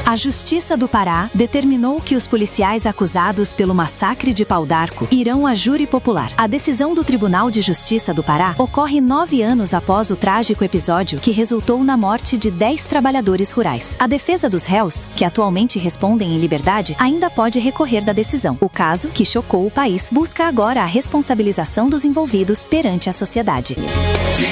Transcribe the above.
A Justiça do Pará determinou que os policiais acusados pelo massacre de Pau d'Arco irão a júri popular. A decisão do Tribunal de Justiça do Pará ocorre 9 anos após o trágico episódio que resultou na morte de 10 trabalhadores rurais. A defesa dos réus, que atualmente respondem em liberdade, ainda pode recorrer da decisão. O caso, que chocou o país, busca agora a responsabilização dos envolvidos perante a sociedade.